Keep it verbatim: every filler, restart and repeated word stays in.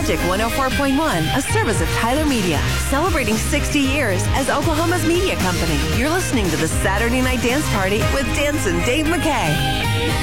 Magic one oh four point one, a service of Tyler Media, celebrating sixty years as Oklahoma's media company. You're listening to the Saturday Night Dance Party with Dancin' Dave McKay.